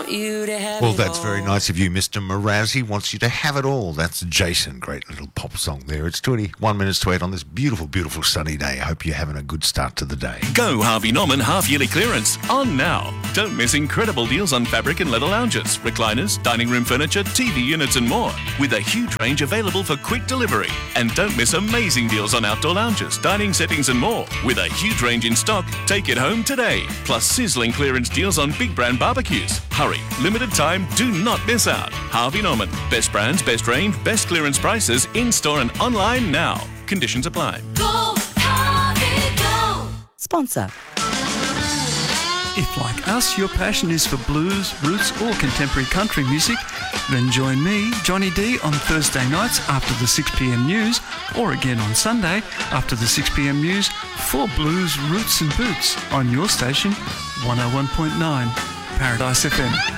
want you to have Well, it that's all. very nice of you, Mr. Mraz. He wants you to have it all. That's Jason. Great little pop song there. It's 21 minutes to 8 on this beautiful, beautiful sunny day. I hope you're having a good start to the day. Go Harvey Norman half-yearly clearance on now. Don't miss incredible deals on fabric and leather lounges, recliners, dining room furniture, TV units and more, with a huge range available for quick delivery. And don't miss amazing deals on outdoor lounges, dining settings and more, with a huge range in stock. Take it home today. Plus sizzling clearance deals on big brand barbecues. Hurry, limited time, do not miss out. Harvey Norman, best brands, best range, best clearance prices, in-store and online now. Conditions apply. Go, Harvey, go! Sponsor. If, like us, your passion is for blues, roots or contemporary country music, then join me, Johnny D, on Thursday nights after the 6pm news, or again on Sunday after the 6pm news, for Blues, Roots and Boots on your station, 101.9 Paradise FM.